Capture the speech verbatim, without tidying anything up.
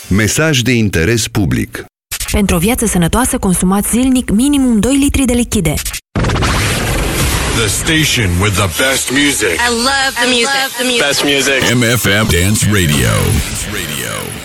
Mesaj de interes public. Pentru o viață sănătoasă, consumați zilnic minimum doi litri de lichide. The station with the best music. I love the music. Love the music. Best music. M F M Dance Radio. Radio.